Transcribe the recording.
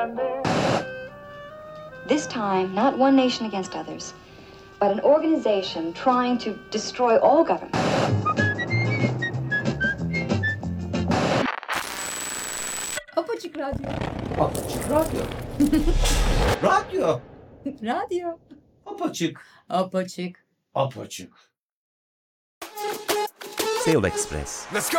This time, not one nation against others, but an organization trying to destroy all government. Apaçık radyo. Apaçık radyo. Radyo. Radyo. Apaçık. Apaçık. Apaçık. Sale Express. Let's go!